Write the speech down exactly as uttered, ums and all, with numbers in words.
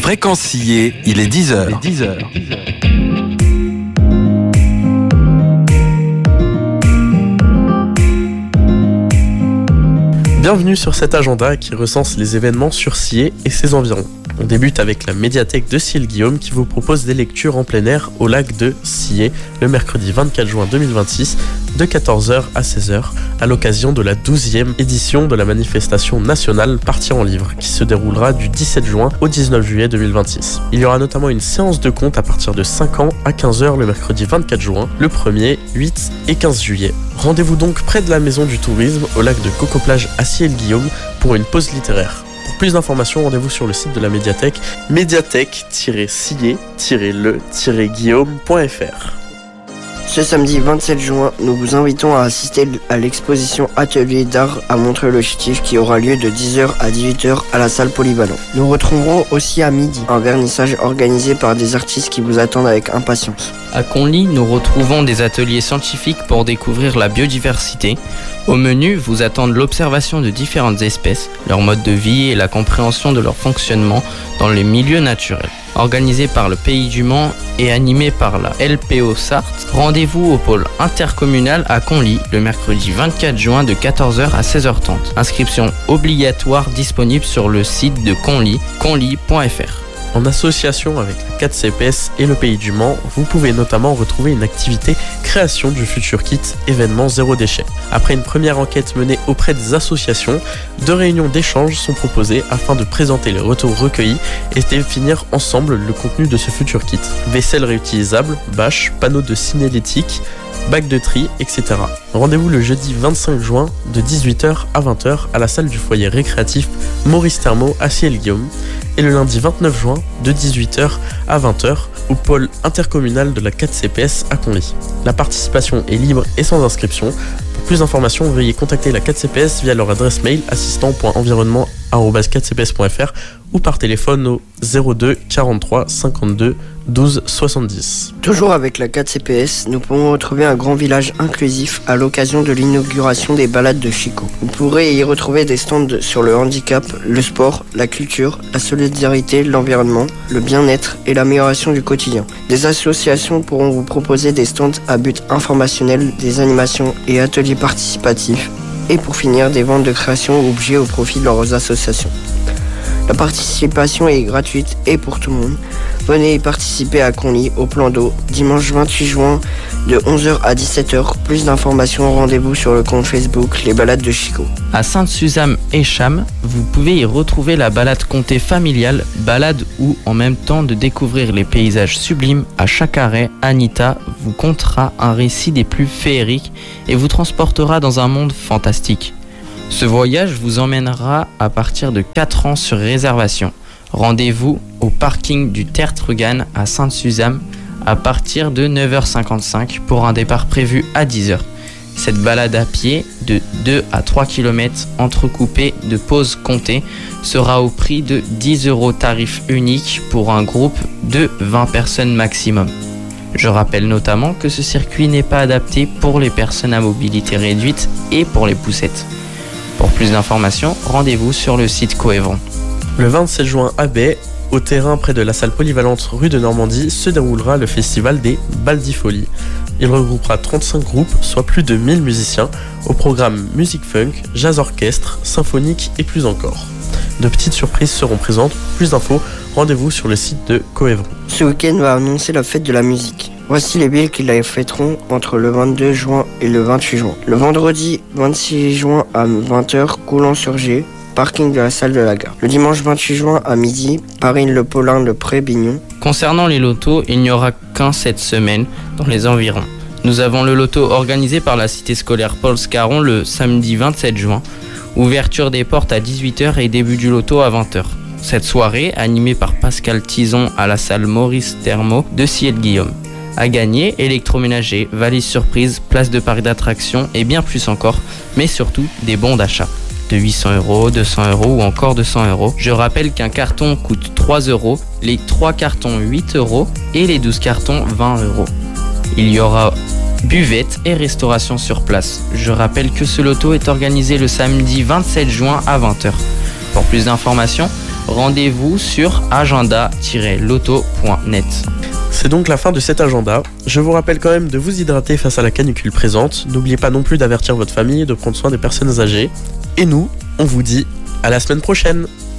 Fréquence Sillé, il est dix heures. dix heures. Bienvenue sur cet agenda qui recense les événements sur Sillé et ses environs. On débute avec la médiathèque de Sillé-le-Guillaume qui vous propose des lectures en plein air au lac de Sillé le mercredi vingt-quatre juin deux mille vingt-six de quatorze heures à seize heures à l'occasion de la douzième édition de la manifestation nationale Partir en livre qui se déroulera du dix-sept juin au dix-neuf juillet deux mille vingt-six. Il y aura notamment une séance de contes à partir de cinq ans à quinze heures le mercredi vingt-quatre juin, le premier, huit et quinze juillet. Rendez-vous donc près de la maison du tourisme au lac de Coco-Plage à Sillé-le-Guillaume pour une pause littéraire. Pour plus d'informations, rendez-vous sur le site de la médiathèque médiathèque tiret sillé tiret le tiret guillaume point f r. Ce samedi vingt-sept juin, nous vous invitons à assister à l'exposition Atelier d'art à Montreuil-le-Chétif qui aura lieu de dix heures à dix-huit heures à la salle polyvalente. Nous retrouverons aussi à midi un vernissage organisé par des artistes qui vous attendent avec impatience. À Conly, nous retrouvons des ateliers scientifiques pour découvrir la biodiversité. Au menu, vous attendent l'observation de différentes espèces, leur mode de vie et la compréhension de leur fonctionnement dans les milieux naturels. Organisé par le Pays du Mans et animé par la L P O Sarthe, rendez-vous au pôle intercommunal à Conly le mercredi vingt-quatre juin de quatorze heures à seize heures trente. Inscription obligatoire disponible sur le site de Conly, conly point f r. En association avec la quatre C P S et le Pays du Mans, vous pouvez notamment retrouver une activité création du futur kit événement zéro déchet. Après une première enquête menée auprès des associations, deux réunions d'échange sont proposées afin de présenter les retours recueillis et définir ensemble le contenu de ce futur kit. Vaisselle réutilisable, bâches, panneaux de signalétique, bac de tri, et cetera. Rendez-vous le jeudi vingt-cinq juin de dix-huit heures à vingt heures à la salle du foyer récréatif Maurice Thermo à Sillé-le-Guillaume et le lundi vingt-neuf juin de dix-huit heures à vingt heures au pôle intercommunal de la quatre C P S à Conly. La participation est libre et sans inscription. Pour plus d'informations, veuillez contacter la quatre C P S via leur adresse mail assistant point environnement arobase quatre c p s point f r ou par téléphone au zéro deux quarante-trois cinquante-deux douze soixante-dix. Toujours avec la quatre C P S, nous pouvons retrouver un grand village inclusif à l'occasion de l'inauguration des balades de Chico. Vous pourrez y retrouver des stands sur le handicap, le sport, la culture, la solidarité, l'environnement, le bien-être et l'amélioration du quotidien. Des associations pourront vous proposer des stands à but informationnel, des animations et ateliers participatifs et pour finir des ventes de créations ou objets au profit de leurs associations. La participation est gratuite et pour tout le monde. Venez y participer à Conly au plan d'eau dimanche vingt-huit juin de onze heures à dix-sept heures. Plus d'informations, rendez-vous sur le compte Facebook Les Balades de Chico. À Sainte-Suzanne et Cham, vous pouvez y retrouver la balade comptée familiale, balade où en même temps de découvrir les paysages sublimes, à chaque arrêt, Anita vous contera un récit des plus féeriques et vous transportera dans un monde fantastique. Ce voyage vous emmènera à partir de quatre ans sur réservation. Rendez-vous au parking du Tertrugan à Sainte-Suzanne à partir de neuf heures cinquante-cinq pour un départ prévu à dix heures. Cette balade à pied de deux à trois kilomètres entrecoupée de pauses comptées sera au prix de dix euros tarif unique pour un groupe de vingt personnes maximum. Je rappelle notamment que ce circuit n'est pas adapté pour les personnes à mobilité réduite et pour les poussettes. Pour plus d'informations, rendez-vous sur le site Coévron. Le vingt-sept juin à Baie, au terrain près de la salle polyvalente rue de Normandie, se déroulera le festival des Baldifolies. Il regroupera trente-cinq groupes, soit plus de mille musiciens, au programme musique funk, jazz orchestre, symphonique et plus encore. De petites surprises seront présentes. Pour plus d'infos, rendez-vous sur le site de Coévron. Ce week-end va annoncer la fête de la musique. Voici les villes qui la fêteront entre le vingt-deux juin et le vingt-huit juin. Le vendredi vingt-six juin à vingt heures, Coulon-sur-Gé, parking de la salle de la gare. Le dimanche vingt-huit juin à midi, Paris-le-Paulin, le Pré-Bignon. Concernant les lotos, il n'y aura qu'un cette semaine dans les environs. Nous avons le loto organisé par la cité scolaire Paul Scarron le samedi vingt-sept juin. Ouverture des portes à dix-huit heures et début du loto à vingt heures. Cette soirée, animée par Pascal Tison à la salle Maurice Thermo de Sillé-le-Guillaume. À gagner, électroménager, valise surprise, place de parc d'attractions et bien plus encore, mais surtout des bons d'achat. De huit cents euros, deux cents euros ou encore deux cents euros. Je rappelle qu'un carton coûte trois euros, les trois cartons huit euros et les douze cartons vingt euros. Il y aura buvette et restauration sur place. Je rappelle que ce loto est organisé le samedi vingt-sept juin à vingt heures. Pour plus d'informations, Rendez-vous sur agenda tiret loto point net. C'est donc la fin de cet agenda. Je vous rappelle quand même de vous hydrater face à la canicule présente. N'oubliez pas non plus d'avertir votre famille et de prendre soin des personnes âgées. Et nous, on vous dit à la semaine prochaine.